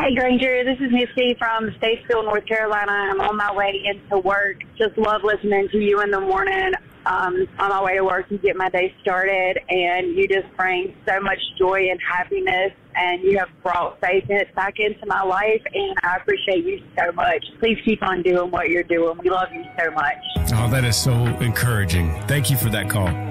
Hey, Granger, this is Misty from Statesville, North Carolina. I'm on my way into work. Just love listening to you in the morning. On my way to work to get my day started, and you just bring so much joy and happiness, and you have brought faith back into my life, and I appreciate you so much. Please keep on doing what you're doing. We love you so much. Oh, that is so encouraging. Thank you for that call.